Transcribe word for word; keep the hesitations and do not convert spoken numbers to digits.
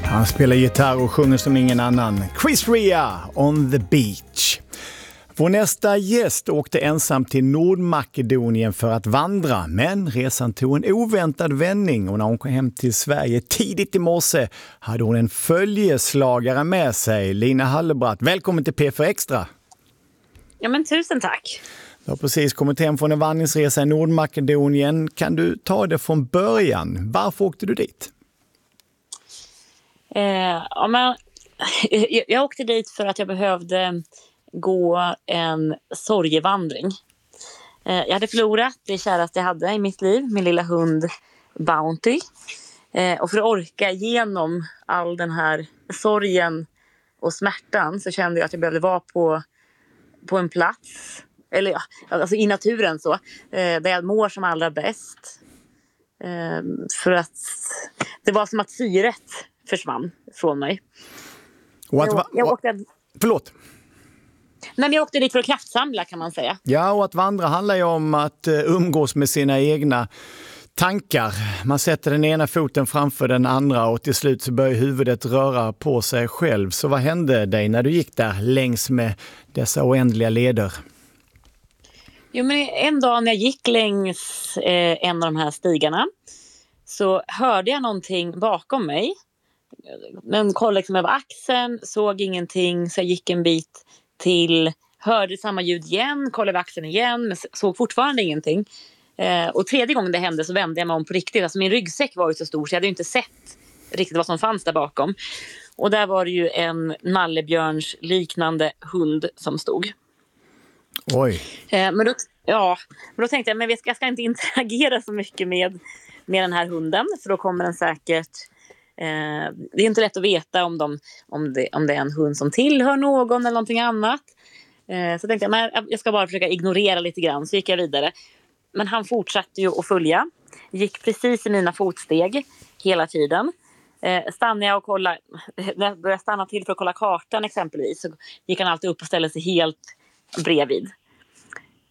Han spelar gitarr och sjunger som ingen annan. Chris Rea, On the Beach. Vår nästa gäst åkte ensam till Nordmakedonien för att vandra, men resan tog en oväntad vändning och när hon kom hem till Sverige tidigt i morse hade hon en följeslagare med sig. Lina Hallebratt, välkommen till P F Extra. Ja, men tusen tack. Du har precis kommit hem från en vandringsresa i Nordmakedonien. Kan du ta det från början? Varför åkte du dit? Eh, ja, men, jag, jag åkte dit för att jag behövde gå en sorgevandring. Eh, jag hade förlorat det käraste jag hade i mitt liv, min lilla hund Bounty. Eh, och för att orka igenom all den här sorgen och smärtan så kände jag att jag behövde vara på, på en plats, eller ja, alltså i naturen så, eh, där jag mår som allra bäst. Eh, för att det var som att syret försvann från mig. Och att va- jag, jag åkte... Förlåt. Nej, men jag åkte dit för att kraftsamla, kan man säga. Ja, och att vandra handlar ju om att umgås med sina egna tankar. Man sätter den ena foten framför den andra och till slut så börjar huvudet röra på sig själv. Så vad hände dig när du gick där längs med dessa oändliga leder? Jo, men en dag när jag gick längs eh, en av de här stigarna så hörde jag någonting bakom mig. Men kollade liksom över axeln, såg ingenting, så jag gick en bit till, hörde samma ljud igen, kollade över axeln igen, men såg fortfarande ingenting. Eh, och tredje gången det hände så vände jag mig om på riktigt. Alltså min ryggsäck var ju så stor så jag hade ju inte sett riktigt vad som fanns där bakom. Och där var det ju en nallebjörns liknande hund som stod. Oj. Eh, men, då, ja, men då tänkte jag, men jag ska inte interagera så mycket med, med den här hunden, för då kommer den säkert... Eh, det är inte lätt att veta om, de, om, det, om det är en hund som tillhör någon eller någonting annat. Eh, så tänkte jag, men jag ska bara försöka ignorera lite grann. Så gick jag vidare. Men han fortsatte ju att följa. Gick precis i mina fotsteg hela tiden. Eh, stannade jag och kollade. När jag stanna till för att kolla kartan exempelvis, så gick han alltid upp och ställde sig helt bredvid.